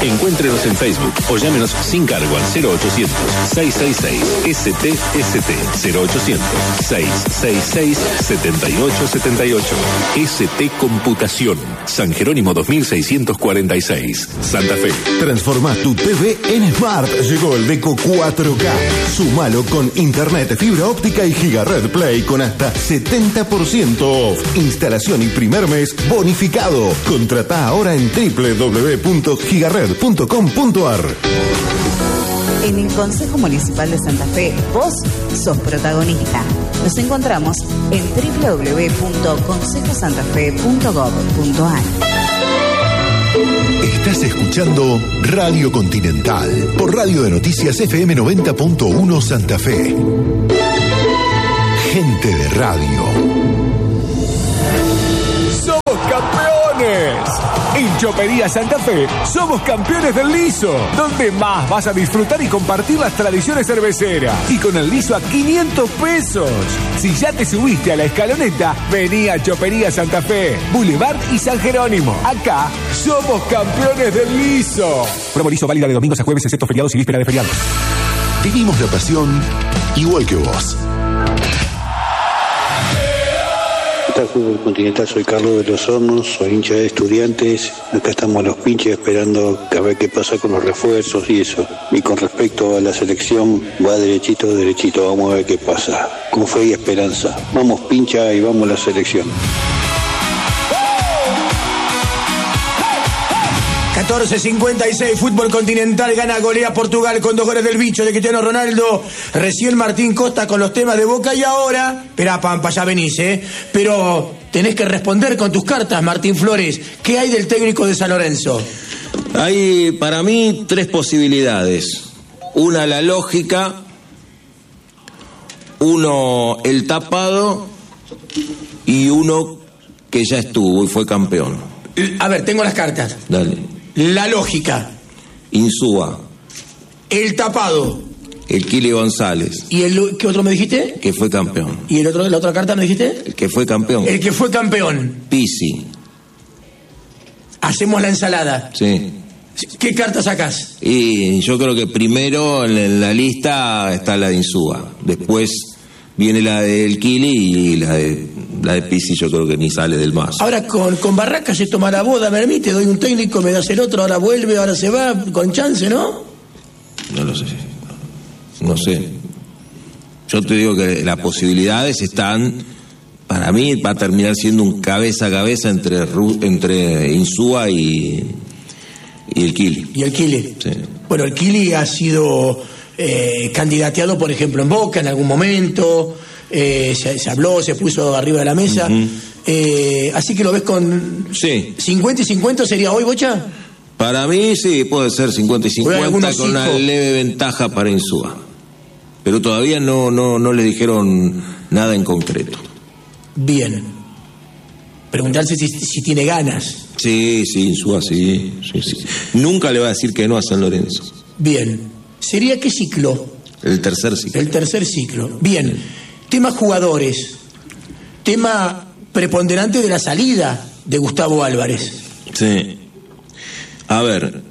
Encuéntrenos en Facebook o llámenos sin cargo al 0800-666-STST 0800-666-7878. ST Computación, San Jerónimo 2646, Santa Fe. Transforma tu TV en Smart. Llegó el Deco 4K. Súmalo con internet, fibra óptica y Gigared Play con hasta 70% off. Instalación y primer mes bonificado. Contratá ahora en www.gigared.com.ar. En el Consejo Municipal de Santa Fe, vos sos protagonista. Nos encontramos en www.consejosantafe.gov.ar. Estás escuchando Radio Continental por Radio de Noticias FM 90.1 Santa Fe. Gente de radio. ¡Somos campeones! En Chopería Santa Fe somos campeones del liso, donde más vas a disfrutar y compartir las tradiciones cerveceras. Y con el liso a 500 pesos. Si ya te subiste a la escaloneta, vení a Chopería Santa Fe, Boulevard y San Jerónimo. Acá somos campeones del liso. Promo liso válida de domingos a jueves, excepto feriados y víspera de feriados. Vivimos la pasión igual que vos. Fútbol Continental, soy Carlos de los Hornos, soy hincha de Estudiantes. Acá estamos los pinches esperando a ver qué pasa con los refuerzos y eso. Y con respecto a la selección, va derechito, vamos a ver qué pasa. Con fe y esperanza. Vamos pincha y vamos a la selección. 14:56, Fútbol Continental gana, golea Portugal con 2 goles del bicho de Cristiano Ronaldo. Recién Martín Costa con los temas de Boca y ahora, esperá Pampa, ya venís, pero tenés que responder con tus cartas, Martín Flores. ¿Qué hay del técnico de San Lorenzo? Hay para mí 3 posibilidades. Una, la lógica. Uno, el tapado. Y uno que ya estuvo y fue campeón. A ver, tengo las cartas. Dale. La lógica. Insúa. El tapado. El Kili González. ¿Y qué otro me dijiste? Que fue campeón. ¿Y el otro, la otra carta me dijiste? El que fue campeón. El que fue campeón. Pisi. Hacemos la ensalada. Sí. ¿Qué carta sacás? Y yo creo que primero en la lista está la de Insúa. Después viene la del Kili y la de Pisi, yo creo que ni sale del mazo. Ahora con Barracas se toma la boda, me te doy un técnico, me das el otro, ahora vuelve, ahora se va, con chance, ¿no? No lo sé. No sé. Yo te digo que las posibilidades están, para mí va a terminar siendo un cabeza a cabeza entre Insúa y el Kili. ¿Y el Kili? Sí. Bueno, el Kili ha sido candidateado, por ejemplo, en Boca en algún momento. Se habló, se puso arriba de la mesa. Así que lo ves con... Sí. 50 y 50 sería hoy, Bocha. Para mí sí, puede ser 50 y 50 con una leve ventaja para Insúa. Pero todavía no le dijeron nada en concreto. Bien. Preguntarse si tiene ganas. Sí, Insúa, sí. Nunca le va a decir que no a San Lorenzo. Bien. ¿Sería qué ciclo? El tercer ciclo. El tercer ciclo. Bien. Tema jugadores. Tema preponderante de la salida de Gustavo Álvarez. Sí. A ver.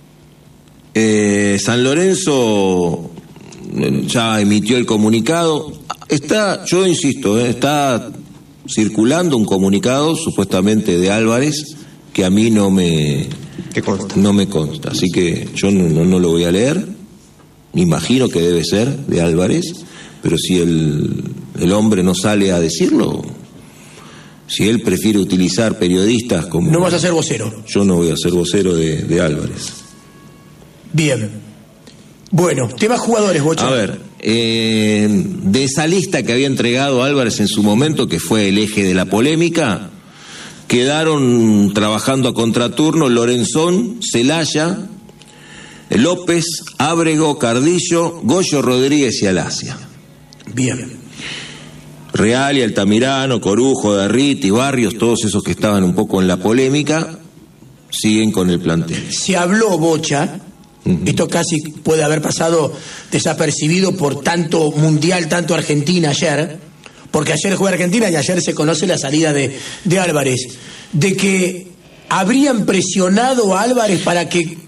San Lorenzo ya emitió el comunicado. Yo insisto, está circulando un comunicado supuestamente de Álvarez que a mí no me consta. Así que yo no lo voy a leer. Me imagino que debe ser de Álvarez. Pero si el hombre no sale a decirlo, si él prefiere utilizar periodistas como... No vas a ser vocero. Yo no voy a ser vocero de Álvarez. Bien. Bueno, tema jugadores, Bocha. A ver, de esa lista que había entregado Álvarez en su momento, que fue el eje de la polémica, quedaron trabajando a contraturno Lorenzón, Celaya, López, Ábrego, Cardillo, Goyo Rodríguez y Alasia. Bien. Real y Altamirano, Corujo, Darriti, Barrios, todos esos que estaban un poco en la polémica, siguen con el plantel. Se habló, Bocha, esto casi puede haber pasado desapercibido por tanto Mundial, tanto Argentina ayer, porque ayer juega Argentina y ayer se conoce la salida de Álvarez, de que habrían presionado a Álvarez para que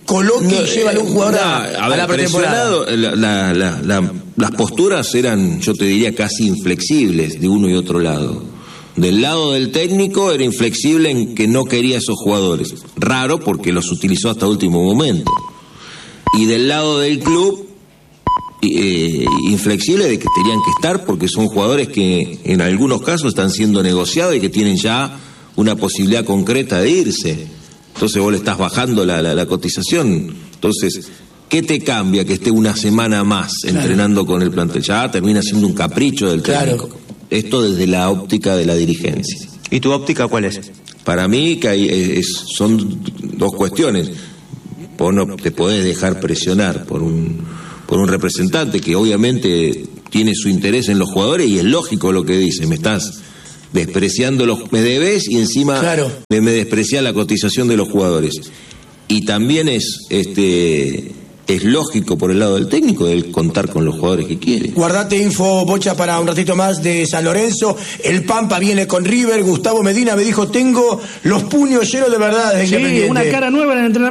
coloque y llevan un jugador a la pretemporada. Las posturas eran, yo te diría, casi inflexibles de uno y otro lado. Del lado del técnico era inflexible en que no quería esos jugadores. Raro porque los utilizó hasta último momento. Y del lado del club, inflexible de que tenían que estar porque son jugadores que en algunos casos están siendo negociados y que tienen ya una posibilidad concreta de irse. Entonces vos le estás bajando la cotización. Entonces, ¿qué te cambia que esté una semana más entrenando con el plantel? Ya termina siendo un capricho del técnico. Esto desde la óptica de la dirigencia. ¿Y tu óptica cuál es? Para mí que son dos cuestiones. Vos no te podés dejar presionar por un representante que obviamente tiene su interés en los jugadores y es lógico lo que dice. Me estás despreciando me debes y encima me despreciás la cotización de los jugadores. Y también es lógico por el lado del técnico el contar con los jugadores que quiere. Guardate info, Bocha, para un ratito más de San Lorenzo. El Pampa viene con River. Gustavo Medina me dijo, tengo los puños llenos de verdad de Independiente. Una cara nueva en el entrenamiento.